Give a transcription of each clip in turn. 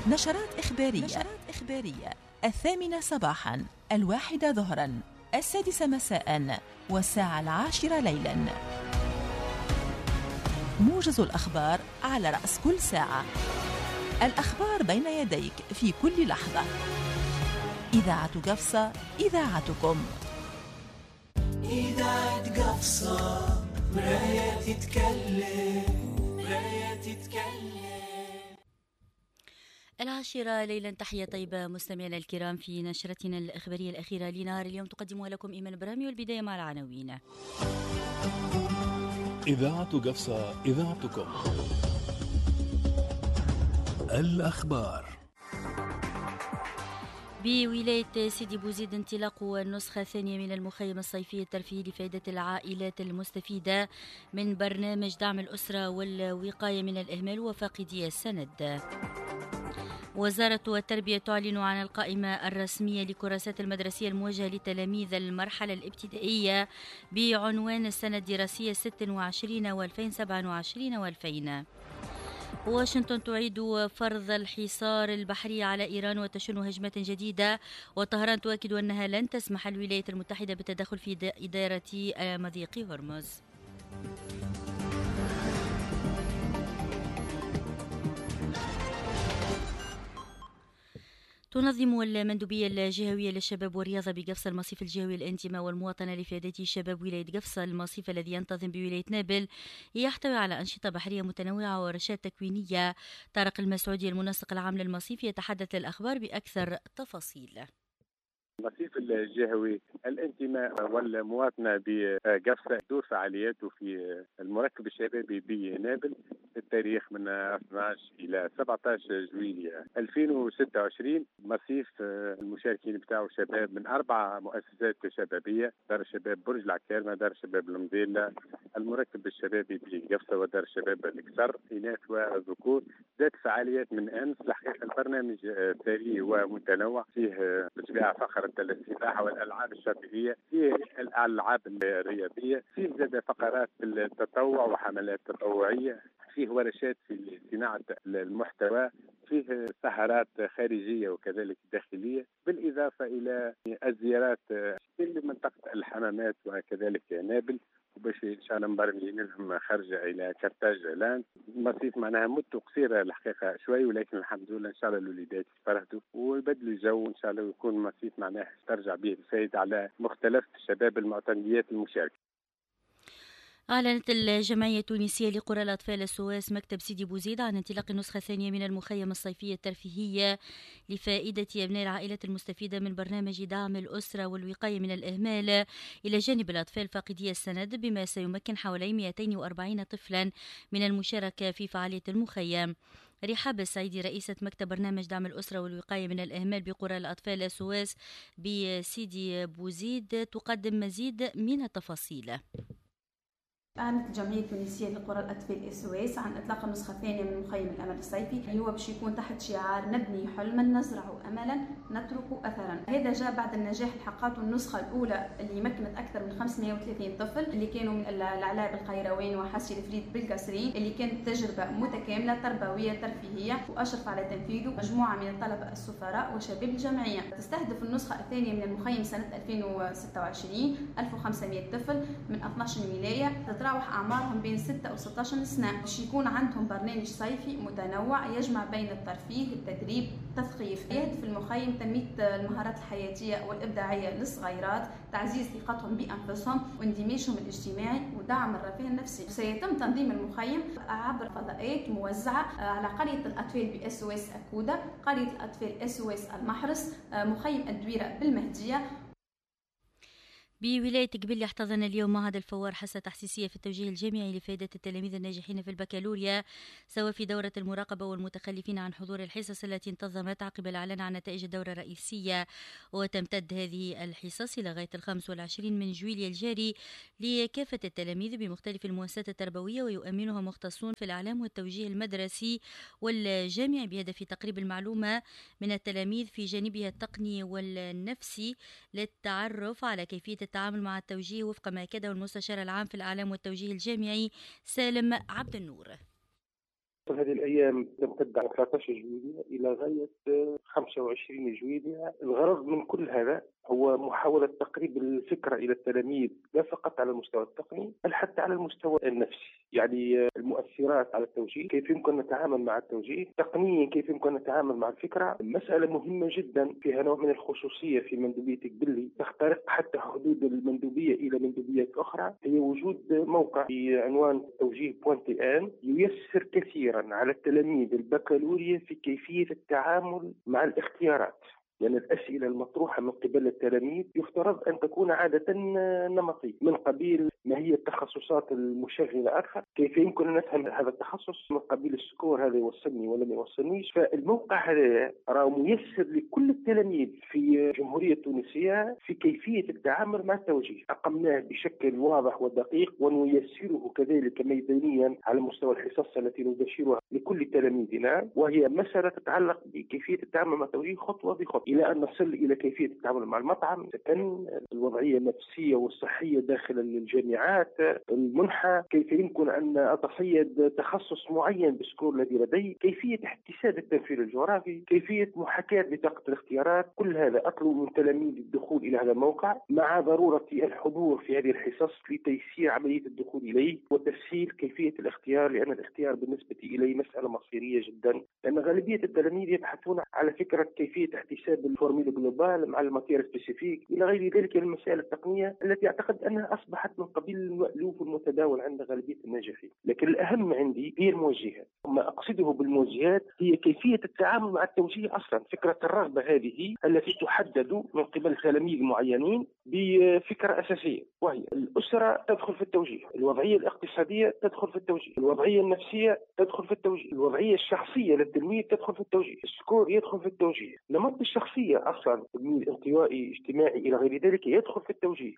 نشرات إخبارية 8 صباحا، 1 ظهرا، 6 مساء، والساعة 10 ليلا. موجز الأخبار على رأس كل ساعة. الأخبار بين يديك في كل لحظة. إذاعة قفصة، إذاعتكم. إذاعة قفصة، مراية تتكلم. 10 ليلا. تحية طيبة مستمعينا الكرام في نشرتنا الإخبارية الأخيرة لنهار اليوم، تقدمها لكم إيمان برامي، والبداية مع العناوين. إذاعة قفصة، إذاعتكم. الأخبار. بولاية سيدي بوزيد انطلاق النسخة الثانية من المخيم الصيفي الترفيهي لفائدة العائلات المستفيدة من برنامج دعم الأسرة والوقاية من الإهمال وفاقدي السند. وزارة التربية تعلن عن القائمة الرسمية لكراسات المدرسية الموجهة لتلاميذ المرحلة الابتدائية بعنوان السنة الدراسية 26 و2027 و2000. واشنطن تعيد فرض الحصار البحري على إيران وتشن هجمات جديدة، وطهران تؤكد أنها لن تسمح الولايات المتحدة بالتدخل في إدارة مضيق هرمز. تنظم المندوبية الجهوية للشباب والرياضة بقفصة المصيف الجهوي للانتماء والمواطنة لفائدة شباب ولاية قفصة. المصيف الذي ينتظم بولاية نابل يحتوي على أنشطة بحرية متنوعة ورشات تكوينية. طارق المسعودي المنسق العام للمصيف يتحدث للأخبار بأكثر تفاصيل. المصيف الجهوي الانتماء والمواطنة بقفصة دور فعالياته في المركب الشبابي بنابل في التاريخ من 12 إلى 17 جويلية 2026. مصيف المشاركين بتاعه شباب من 4 مؤسسات شبابية: دار الشباب برج العكارمة، دار الشباب المضيلة، المركب الشبابي بقفصة، ودار الشباب الكسر، إناث وذكور. ذات فعاليات من أمس. الحقيقة البرنامج ثري ومتنوع، فيه بالطبيعة فقرة السباحة والألعاب الشاطئية، فيه الألعاب الرياضية، فيه زاد فقرات التطوع وحملات تطوعية، فيه ورشات في صناعة المحتوى، فيه سهرات خارجية وكذلك داخلية، بالإضافة إلى الزيارات في منطقة الحمامات وكذلك نابل، وباش ان شاء الله مبرمجين لهم خرجه الى كرتاج لاند. المصيف معناها مدته قصيره الحقيقه شوي، ولكن الحمد لله ان شاء الله الوليدات يفرحوا ويبدلوا الجو ان شاء الله، ويكون مصيف معناها ترجع به الفائده على مختلف الشباب المعتمديات المشاركه. أعلنت الجمعية التونسية لقرى الأطفال السواس مكتب سيدي بوزيد عن انطلاق النسخة الثانية من المخيم الصيفي الترفيهي لفائدة أبناء العائلات المستفيدة من برنامج دعم الأسرة والوقاية من الإهمال إلى جانب الأطفال فاقدي السند، بما سيمكن حوالي 240 طفلا من المشاركة في فعالية المخيم. رحاب السعيدي رئيسة مكتب برنامج دعم الأسرة والوقاية من الإهمال بقرى الأطفال السواس بسيدي بوزيد تقدم مزيد من التفاصيل. أعلنت الجمعية التونسية لقرى الأطفال السواس عن إطلاق النسخة الثانية من مخيم الأمل الصيفي، اللي هو باش يكون تحت شعار نبني حلما نزرع أملا نترك أثرا. هذا جاء بعد النجاح اللي حققته النسخة الأولى اللي مكنت أكثر من 530 طفل اللي كانوا من العلاب القيروان وحاسي الفريد بالقصرين، اللي كانت تجربة متكاملة تربوية ترفيهية، وأشرف على تنفيذه مجموعة من الطلبة السفراء وشباب الجمعية. تستهدف النسخة الثانية من المخيم سنة 2026 1500 طفل من 12 ولاية، تتراوح أعمارهم بين 6 و 16 سنة، باش يكون عندهم برنامج صيفي متنوع يجمع بين الترفيه، التدريب، التثقيف. يهدف المخيم تنمية المهارات الحياتية والإبداعية للصغيرات، تعزيز ثقتهم بأنفسهم واندماجهم الاجتماعي ودعم الرفاه النفسي. سيتم تنظيم المخيم عبر فضاءات موزعة على قرية الأطفال بأسواس أكودة، قرية الأطفال أسواس المحرس، مخيم الدويرة بالمهدية. بولاية قبيل احتضن اليوم معهد الفوار حصة تحسيسية في التوجيه الجامعي لفائدة التلاميذ الناجحين في البكالوريا، سواء في دورة المراقبة والمتخلفين عن حضور الحصص التي انتظمت عقب الإعلان عن نتائج الدورة الرئيسية. وتمتد هذه الحصص إلى غاية 25 من جويلية الجاري لكافة التلاميذ بمختلف المؤسسات التربوية، ويؤمنها مختصون في الإعلام والتوجيه المدرسي والجامعي بهدف تقريب المعلومة من التلاميذ في جانبها التقني والنفسي للتعرف على كيفية التعامل مع التوجيه وفق ما أكده المستشار العام في الإعلام والتوجيه الجامعي سالم عبد النور. هذه الأيام تمتد على 13 جويلية إلى غاية 25 جويلية. الغرض من كل هذا هو محاولة تقريب الفكرة إلى التلاميذ لا فقط على المستوى التقني بل حتى على المستوى النفسي، يعني المؤثرات على التوجيه، كيف يمكن نتعامل مع التوجيه تقنيا، كيف يمكن نتعامل مع الفكرة. مسألة مهمة جدا فيها نوع من الخصوصية في مندوبيتك باللي تخترق حتى حدود المندوبية إلى مندوبيات أخرى، هي وجود موقع بعنوان توجيه بوانتي آن ييسر كثيرا على التلاميذ البكالوريا في كيفية التعامل مع الاختيارات. يعني الأسئلة المطروحة من قبل التلاميذ يفترض أن تكون عادة نمطية، من قبيل ما هي التخصصات المشغلة أكثر، كيف يمكن أن نفهم هذا التخصص، من قبيل السكور هذا يوصلني ولا ما يوصلنيش. فالموقع هذا راه ميسر لكل التلاميذ في الجمهورية التونسية في كيفية التعامل مع التوجيه. أقمناه بشكل واضح ودقيق ونيسره كذلك ميدانيا على مستوى الحصص التي نبشرها لكل تلاميذنا، وهي مسألة تتعلق بكيفية التعامل مع التوجيه خطوة بخطوة إلى أن نصل إلى كيفية التعامل مع المطعم، سكن، الوضعية النفسية والصحية داخل الجامعات، المنحة، كيف يمكن أن أتصيد تخصص معين بالسكور الذي لدي، كيفية احتساب التنفيذ الجغرافي، كيفية محاكاة بطاقة الاختيارات. كل هذا أطلب من تلاميذ الدخول إلى هذا الموقع مع ضرورة الحضور في هذه الحصص لتيسير عملية الدخول إليه وتسهيل كيفية الاختيار، لأن الاختيار بالنسبة إلي مسألة مصيرية جدا، لأن غالبية التلاميذ يبحثون على فكرة كيفية احتساب الفورميل جلوبال مع الماتير سبيسيفيك إلى غير ذلك من المسائل التقنية التي أعتقد أنها أصبحت من قبيل المألوف المتداول عند غالبية الناجحين. لكن الأهم عندي هي الموجهات. ما أقصده بالموجهات هي كيفية التعامل مع التوجيه أصلا. فكرة الرغبة هذه التي تحدد من قبل تلاميذ معينين بفكرة أساسية، وهي الأسرة تدخل في التوجيه، الوضعية الاقتصادية تدخل في التوجيه، الوضعية النفسية تدخل في التوجيه، الوضعية الشخصية للتلميذ تدخل في التوجيه، السكور يدخل في التوجيه، نمط الشخصية أصلا تلميذ انطوائي اجتماعي إلى غير ذلك يدخل في التوجيه.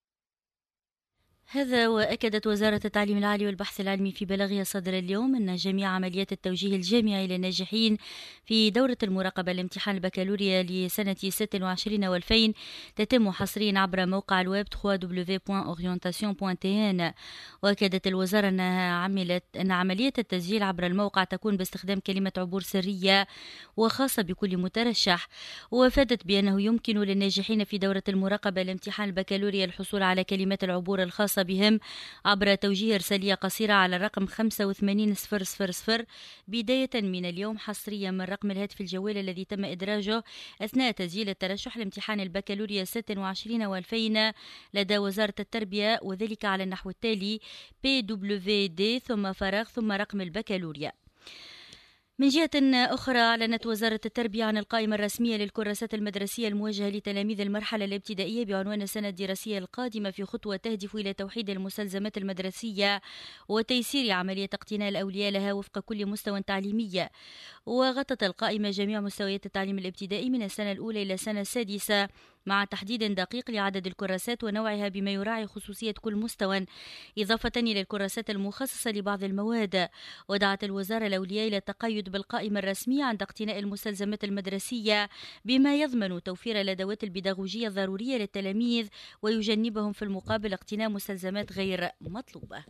هذا وأكدت وزارة التعليم العالي والبحث العلمي في بلاغها صدر اليوم أن جميع عمليات التوجيه الجامعي للناجحين في دورة المراقبة لامتحان البكالوريا لسنة 26 و2000 تتم حصريا عبر موقع الويب www.orientation.tn. وأكدت الوزارة أن عملية التسجيل عبر الموقع تكون باستخدام كلمة عبور سرية وخاصة بكل مترشح، وأفادت بأنه يمكن للناجحين في دورة المراقبة لامتحان البكالوريا الحصول على كلمات العبور الخاصة بهم عبر توجيه رسالية قصيرة على الرقم 85000 بداية من اليوم، حصريا من رقم الهاتف الجوال الذي تم إدراجه أثناء تسجيل الترشح لامتحان البكالوريا 26 و2000 لدى وزارة التربية، وذلك على النحو التالي: PWD ثم فراغ ثم رقم البكالوريا. من جهة أخرى، أعلنت وزارة التربية عن القائمة الرسمية للكراسات المدرسية الموجهة لتلاميذ المرحلة الابتدائية بعنوان السنة الدراسية القادمة، في خطوة تهدف إلى توحيد المستلزمات المدرسية وتيسير عملية اقتناء الأولياء لها وفق كل مستوى تعليمي. وغطت القائمة جميع مستويات التعليم الابتدائي من السنة الأولى إلى السنة السادسة، مع تحديد دقيق لعدد الكراسات ونوعها بما يراعي خصوصية كل مستوى، إضافة إلى الكراسات المخصصة لبعض المواد. ودعت الوزارة الأولياء إلى التقيد بالقائمة الرسمية عند اقتناء المستلزمات المدرسية بما يضمن توفير الأدوات البيداغوجية الضرورية للتلاميذ ويجنبهم في المقابل اقتناء مستلزمات غير مطلوبة.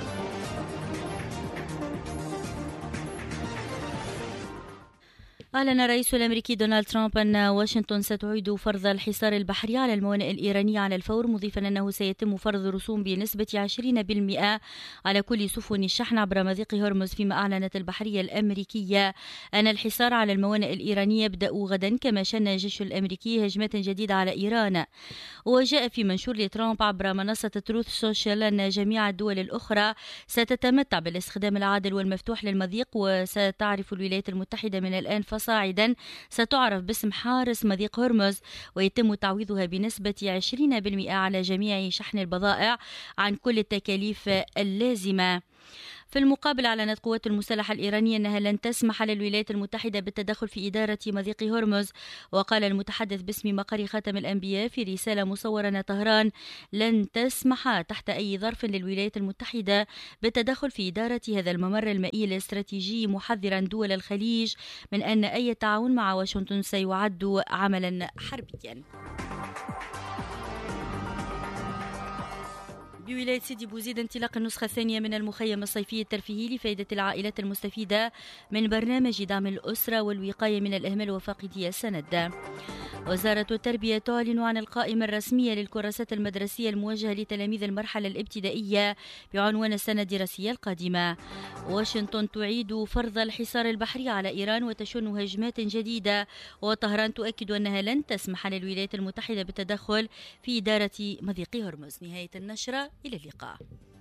أعلن الرئيس الأمريكي دونالد ترامب أن واشنطن ستعيد فرض الحصار البحري على الموانئ الإيرانية على الفور، مضيفا أنه سيتم فرض رسوم بنسبة 20% على كل سفن الشحن عبر مضيق هرمز. فيما أعلنت البحرية الأمريكية أن الحصار على الموانئ الإيرانية يبدأ غدا، كما شن الجيش الأمريكي هجمات جديدة على إيران. وجاء في منشور لترامب عبر منصة تروث سوشيال أن جميع الدول الأخرى ستتمتع بالاستخدام العادل والمفتوح للمضيق، وستعرف الولايات المتحدة من الآن صاعدا ستعرف باسم حارس مضيق هرمز، ويتم تعويضها بنسبة 20% على جميع شحن البضائع عن كل التكاليف اللازمة. في المقابل، أعلنت قوات المسلحة الإيرانية أنها لن تسمح للولايات المتحدة بالتدخل في إدارة مضيق هرمز. وقال المتحدث باسم مقر خاتم الأنبياء في رسالة مصورة أن طهران لن تسمح تحت أي ظرف للولايات المتحدة بالتدخل في إدارة هذا الممر المائي الاستراتيجي، محذرا دول الخليج من أن أي تعاون مع واشنطن سيعد عملا حربيا. بولاية سيدي بوزيد انطلاق النسخة الثانية من المخيم الصيفي الترفيهي لفائدة العائلات المستفيدة من برنامج دعم الأسرة والوقاية من الإهمال وفاقدي السند. وزارة التربية تعلن عن القائمة الرسمية للكراسات المدرسية الموجهة لتلاميذ المرحلة الابتدائية بعنوان السنة الدراسية القادمة. واشنطن تعيد فرض الحصار البحري على إيران وتشن هجمات جديدة، وطهران تؤكد أنها لن تسمح للولايات المتحدة بالتدخل في إدارة مضيق هرمز. نهاية النشرة، إلى اللقاء.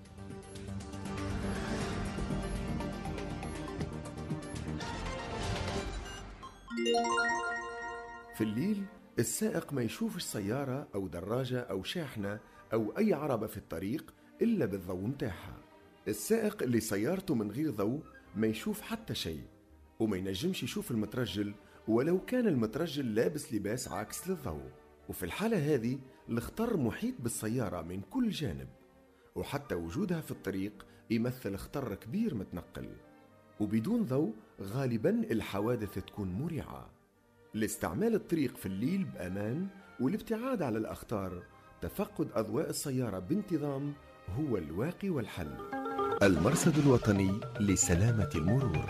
في الليل السائق ما يشوفش سيارة أو دراجة أو شاحنة أو أي عربة في الطريق إلا بالضوء متاعها. السائق اللي سيارته من غير ضوء ما يشوف حتى شيء، وما ينجمش يشوف المترجل ولو كان المترجل لابس لباس عاكس للضوء. وفي الحالة هذه الخطر محيط بالسيارة من كل جانب، وحتى وجودها في الطريق يمثل خطر كبير متنقل. وبدون ضوء غالبا الحوادث تكون مريعة. لاستعمال الطريق في الليل بأمان والابتعاد على الأخطار، تفقد أضواء السيارة بانتظام هو الواقي والحل. المرصد الوطني لسلامة المرور.